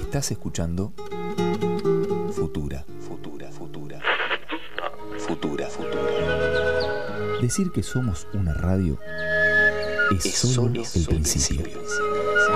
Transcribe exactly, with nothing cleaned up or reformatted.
Estás escuchando Futura, Futura, Futura, Futura, Futura. Decir que somos una radio es, es solo, solo el principio. principio.